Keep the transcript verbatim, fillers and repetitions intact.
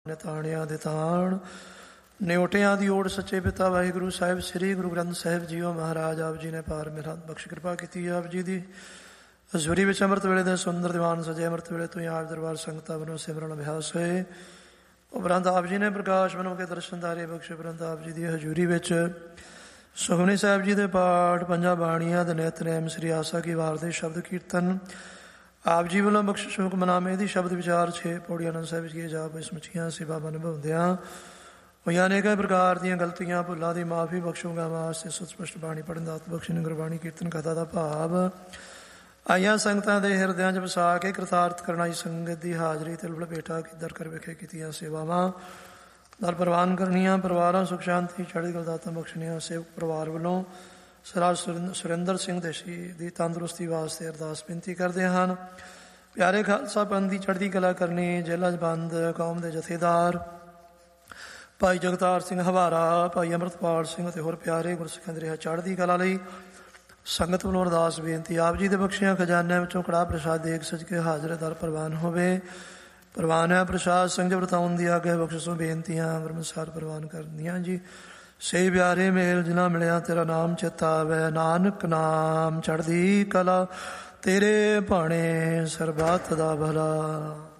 ਨਿਤਾਣਿਆਂ ਦੇ ਤਾਣ ਨਿਉਟਿਆਂ ਦੀ ਓੜ ਸੱਚੇ ਪਿਤਾ ਵਾਹਿਗੁਰੂ ਸਾਹਿਬ ਸ੍ਰੀ ਗੁਰੂ ਗ੍ਰੰਥ ਸਾਹਿਬ ਜੀਓ ਮਹਾਰਾਜ ਆਪ ਜੀ ਨੇ ਪਾਰ ਮੇਰਾ ਬਖਸ਼ ਕਿਰਪਾ ਕੀਤੀ। ਆਪ ਜੀ ਦੀ ਹਜ਼ੂਰੀ ਵਿੱਚ ਅੰਮ੍ਰਿਤ ਵੇਲੇ ਦੇ ਸੁੰਦਰ ਦੀਵਾਨ ਸਜੇ। ਅੰਮ੍ਰਿਤ ਵੇਲੇ ਤੋਂ ਹੀ ਆਪ ਦਰਬਾਰ ਸੰਗਤਾਂ ਵੱਲੋਂ ਸਿਮਰਨ ਅਭਿਆਸ ਹੋਏ। ਉਪਰੰਤ ਆਪ ਜੀ ਨੇ ਪ੍ਰਕਾਸ਼ ਬਨੋ ਕੇ ਦਰਸ਼ਨਦਾਰੇ ਬਖਸ਼ੇ। ਉਪਰੰਤ ਆਪ ਜੀ ਦੀ ਹਜ਼ੂਰੀ ਵਿੱਚ ਸੁਖਮਨੀ ਸਾਹਿਬ ਜੀ ਦੇ ਪਾਠ, ਪੰਜਾਂ ਬਾਣੀਆਂ ਦੇ ਨਿਤਨੇਮ, ਸ੍ਰੀ ਆਸਾ ਕੀ ਵਾਰ ਦੇ ਸ਼ਬਦ ਕੀਰਤਨ, ਆਪ ਜੀ ਵੱਲੋਂ ਬਖਸ਼ਿਸ਼ ਹੁਕਮਨਾਮੇ ਦੀ ਸ਼ਬਦ ਵਿਚਾਰ, ਛੇ ਪੌੜੀਆਂ ਆਨੰਦ ਸਾਹਿਬ ਜੀ ਜਾਪ ਸਮੁੱਚੀਆਂ ਸੇਵਾ ਨਿਭਾਉਂਦਿਆਂ ਹੋਈਆਂ ਅਨੇਕ ਪ੍ਰਕਾਰ ਦੀਆਂ ਗਲਤੀਆਂ ਭੁੱਲਾਂ ਦੀ ਮਾਫੀ ਬਖਸ਼ੂਗਾ। ਵਾਸਤੇ ਸੁਸਪਸ਼ਟ ਬਾਣੀ ਪੜ੍ਹਨ ਦਾ ਬਖਸ਼ਣ, ਗੁਰਬਾਣੀ ਕੀਰਤਨ ਕਥਾ ਦਾ ਭਾਵ ਆਈਆਂ ਸੰਗਤਾਂ ਦੇ ਹਿਰਦਿਆਂ 'ਚ ਵਸਾ ਕੇ ਕਰਤਾਰਥ ਕਰਨਾਈ ਸੰਗਤ ਦੀ ਹਾਜ਼ਰੀ ਤੇ ਲਪੇਟਾ ਕੇ ਦਰ ਕਰ ਵਿਖੇ ਕੀਤੀਆਂ ਸੇਵਾਵਾਂ ਦਰ ਪ੍ਰਵਾਨ ਕਰਨੀਆਂ। ਪਰਿਵਾਰਾਂ ਸੁਖ ਸ਼ਾਂਤੀ ਚੜ੍ਹਦੀ ਕਲਾ ਦਾਤਾਂ ਬਖਸ਼ਣੀਆਂ। ਸੇਵਕ ਪਰਿਵਾਰ ਵੱਲੋਂ ਸਰਾ ਸੁਰਿੰਦਰ ਸਿੰਘ ਦੇਸ਼ੀ ਦੀ ਤੰਦਰੁਸਤੀ ਵਾਸਤੇ ਅਰਦਾਸ ਬੇਨਤੀ ਕਰਦੇ ਹਨ। ਪਿਆਰੇ ਖਾਲਸਾ ਪੰਥ ਦੀ ਚੜ੍ਹਦੀ ਕਲਾ ਕਰਨੀ। ਜੇਲ੍ਹਾਂ 'ਚ ਬੰਦ ਕੌਮ ਦੇ ਜਥੇਦਾਰ ਭਾਈ ਜਗਤਾਰ ਸਿੰਘ ਹਵਾਰਾ, ਭਾਈ ਅੰਮ੍ਰਿਤਪਾਲ ਸਿੰਘ ਅਤੇ ਹੋਰ ਪਿਆਰੇ ਗੁਰਸਿੱਖਾਂ ਦੇ ਰਿਹਾ ਚੜ੍ਹਦੀ ਕਲਾ ਲਈ ਸੰਗਤ ਵੱਲੋਂ ਅਰਦਾਸ ਬੇਨਤੀ। ਆਪ ਜੀ ਦੇ ਬਖਸ਼ੀਆਂ ਖਜ਼ਾਨਿਆਂ ਵਿੱਚੋਂ ਕੜਾਹ ਪ੍ਰਸ਼ਾਦ ਦੇਖ ਸਜ ਕੇ ਹਾਜ਼ਰ ਦਰ ਪ੍ਰਵਾਨ ਹੋਵੇ। ਪ੍ਰਵਾਨ ਹੈ ਪ੍ਰਸ਼ਾਦ ਸੰਗਤ ਵਰਤਾਉਣ ਦੀ ਆਗੇ ਬਖਸ਼ਿਸ਼ੋਂ ਬੇਨਤੀਆਂ ਗੁਰਮਸਾਰ ਪ੍ਰਵਾਨ ਕਰਨੀਆਂ ਜੀ। ਸੇ ਪਿਆਰੇ ਮੇਲ ਜਿਨ੍ਹਾਂ ਮਿਲਿਆ ਤੇਰਾ ਨਾਮ ਚੇਤਾ ਆਵੈ, ਨਾਨਕ ਨਾਮ ਚੜ੍ਹਦੀ ਕਲਾ ਤੇਰੇ ਭਾਣੇ ਸਰਬੱਤ ਦਾ ਭਲਾ।